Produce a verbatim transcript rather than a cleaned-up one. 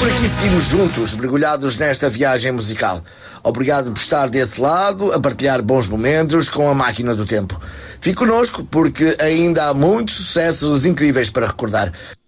por aqui seguimos juntos, mergulhados nesta viagem musical. Obrigado por estar desse lado, a partilhar bons momentos com a máquina do tempo. Fique connosco porque ainda há muitos sucessos incríveis para recordar.